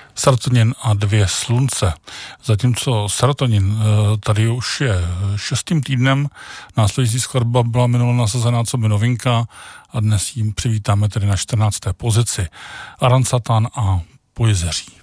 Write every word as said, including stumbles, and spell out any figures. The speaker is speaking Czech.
Serotonin a dvě slunce. Zatímco serotonin tady už je šestým týdnem, následující skladba byla minule nasazená co by novinka a dnes jim přivítáme tedy na čtrnácté pozici. Aran Satan a Pojzeří.